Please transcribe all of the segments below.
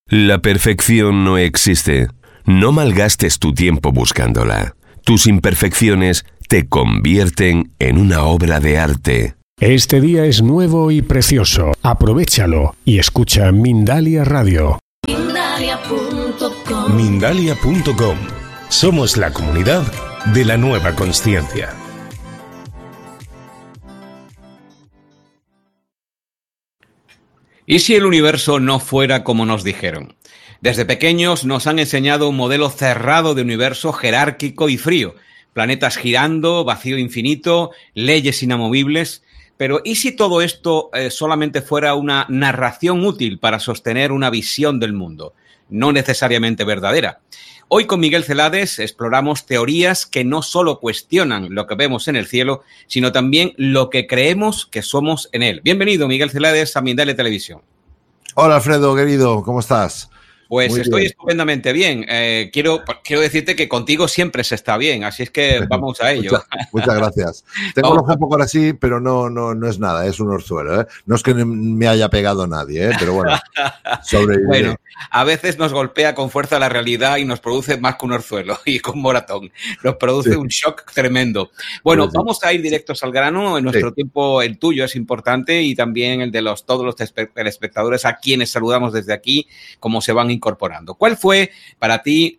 La perfección no existe. No malgastes tu tiempo buscándola. Tus imperfecciones te convierten en una obra de arte. Este día es nuevo y precioso. Aprovéchalo y escucha Mindalia Radio. Mindalia.com. Mindalia.com. Somos la comunidad de la nueva consciencia. ¿Y si el universo no fuera como nos dijeron? Desde pequeños nos han enseñado un modelo cerrado de universo jerárquico y frío. Planetas girando, vacío infinito, leyes inamovibles. Pero ¿y si todo esto solamente fuera una narración útil para sostener una visión del mundo? No necesariamente verdadera. Hoy con Miguel Celades exploramos teorías que no solo cuestionan lo que vemos en el cielo, sino también lo que creemos que somos en él. Bienvenido, Miguel Celades, a Mindalia Televisión. Hola, Alfredo, querido, ¿cómo estás? Pues Muy estoy bien. Estupendamente bien. Quiero decirte que contigo siempre se está bien, así es que vamos a ello. Muchas gracias. Tengo el ojo un poco así, pero no es nada, es un orzuelo, ¿eh? No es que me haya pegado nadie, pero bueno, sobreviviré. Bueno, a veces nos golpea con fuerza la realidad y nos produce más que un orzuelo y con moratón. Nos produce un shock tremendo. Bueno, Sí. vamos a ir directos al grano. En nuestro tiempo, el tuyo es importante y también el de todos los telespectadores a quienes saludamos desde aquí, cómo se van incorporando. ¿Cuál fue para ti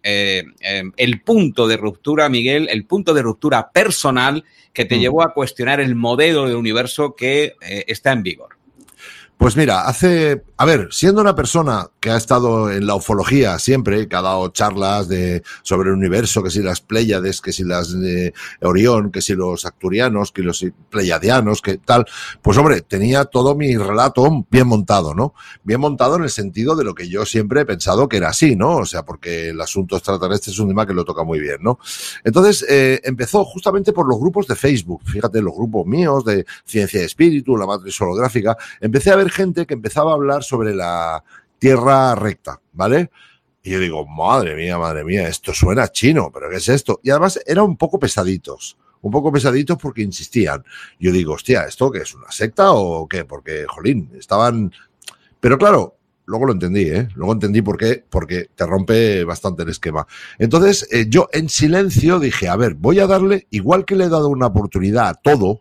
el punto de ruptura, Miguel, el punto de ruptura personal que te llevó a cuestionar el modelo del universo que está en vigor? Pues mira, siendo una persona que ha estado en la ufología siempre, que ha dado charlas sobre el universo, que si las Pléyades, que si las de Orión, que si los Arcturianos, que los Pleiadianos, que tal, pues hombre, tenía todo mi relato bien montado, ¿no? Bien montado en el sentido de lo que yo siempre he pensado que era así, ¿no? O sea, porque el asunto extraterrestre es un tema que lo toca muy bien, ¿no? Entonces, empezó justamente por los grupos de Facebook, fíjate, los grupos míos de Ciencia y Espíritu, la Matriz Holográfica, empecé a ver gente que empezaba a hablar sobre la Tierra recta, ¿vale? Y yo digo, madre mía, esto suena chino, ¿pero qué es esto? Y además eran un poco pesaditos porque insistían. Yo digo, hostia, ¿esto qué es, una secta o qué? Porque, jolín, estaban... Pero claro, luego lo entendí, ¿eh? Luego entendí por qué, porque te rompe bastante el esquema. Entonces, yo en silencio dije, a ver, voy a darle, igual que le he dado una oportunidad a todo,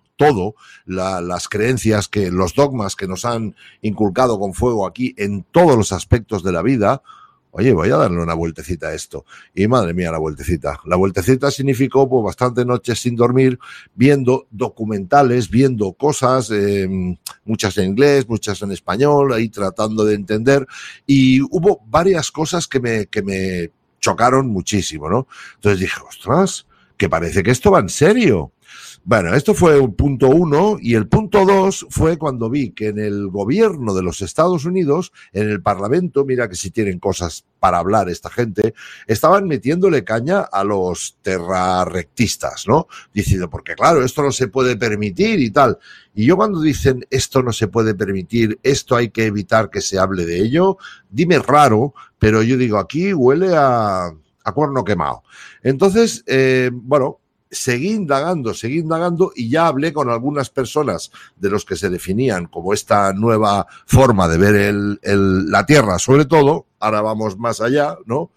las creencias, los dogmas que nos han inculcado con fuego aquí en todos los aspectos de la vida, oye, voy a darle una vueltecita a esto. Y madre mía, la vueltecita. La vueltecita significó pues bastantes noches sin dormir, viendo documentales, viendo cosas, muchas en inglés, muchas en español, ahí tratando de entender. Y hubo varias cosas que me chocaron muchísimo, ¿no? Entonces dije, ostras, que parece que esto va en serio. Bueno, esto fue el punto 1 y el punto 2 fue cuando vi que en el gobierno de los Estados Unidos, en el Parlamento, mira que si tienen cosas para hablar esta gente, estaban metiéndole caña a los terrarrectistas, ¿no? Diciendo, porque claro, esto no se puede permitir y tal. Y yo cuando dicen esto no se puede permitir, esto hay que evitar que se hable de ello, dime raro, pero yo digo, aquí huele a cuerno quemado. Entonces, bueno... Seguí indagando y ya hablé con algunas personas de los que se definían como esta nueva forma de ver la Tierra, sobre todo, ahora vamos más allá, ¿no?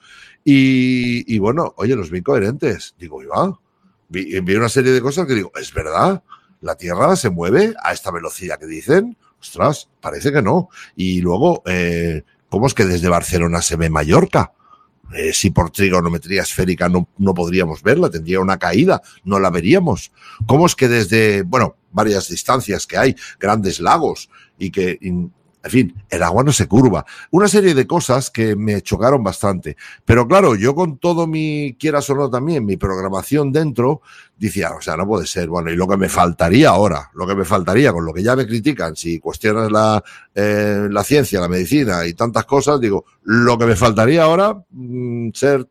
Y bueno, oye, los vi coherentes. Digo, vi una serie de cosas que digo, es verdad, la Tierra se mueve a esta velocidad que dicen, ostras, parece que no. Y luego, ¿cómo es que desde Barcelona se ve Mallorca? Si por trigonometría esférica no podríamos verla, tendría una caída, no la veríamos. ¿Cómo es que desde, varias distancias que hay, grandes lagos y que, en fin, el agua no se curva? Una serie de cosas que me chocaron bastante. Pero claro, yo con todo quieras o no también, mi programación dentro, decía, o sea, no puede ser. Bueno, y lo que me faltaría ahora, con lo que ya me critican, si cuestionas la ciencia, la medicina y tantas cosas, digo, lo que me faltaría ahora, ser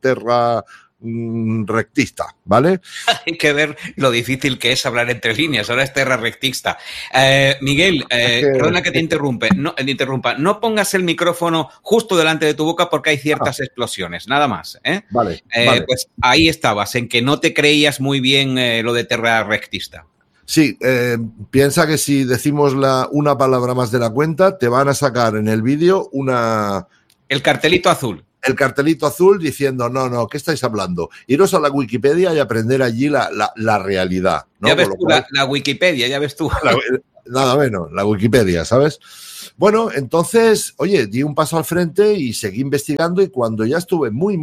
rectista, ¿vale? Hay que ver lo difícil que es hablar entre líneas. Ahora es terrarrectista. Miguel, perdona que te interrumpa. No pongas el micrófono justo delante de tu boca porque hay ciertas explosiones, nada más. Vale. Pues ahí estabas, en que no te creías muy bien lo de terrarrectista. Sí, piensa que si decimos una palabra más de la cuenta, te van a sacar en el vídeo El cartelito azul. El cartelito azul diciendo, no, ¿qué estáis hablando? Iros a la Wikipedia y aprender allí la realidad, ¿no? Ya ves tú la Wikipedia, ya ves tú. Nada menos, la Wikipedia, ¿sabes? Bueno, entonces, oye, di un paso al frente y seguí investigando, y cuando ya estuve muy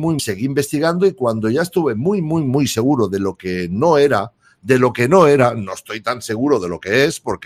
seguro de lo que no era, no estoy tan seguro de lo que es, porque